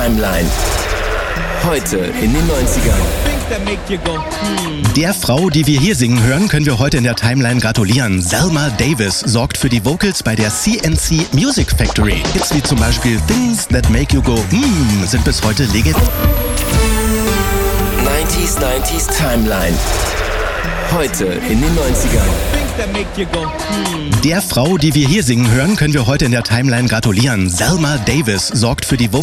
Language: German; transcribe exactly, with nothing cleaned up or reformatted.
Timeline. Heute in den neunzigern. Der Frau, die wir hier singen hören, können wir heute in der Timeline gratulieren. Zelma Davis sorgt für die Vocals bei der C N C Music Factory. Hits wie zum Beispiel Things That Make You Go Hmm sind bis heute legendär. neunziger neunziger Timeline. Heute in den neunzigern. Der Frau, die wir hier singen hören, können wir heute in der Timeline gratulieren. Zelma Davis sorgt für die Vocals.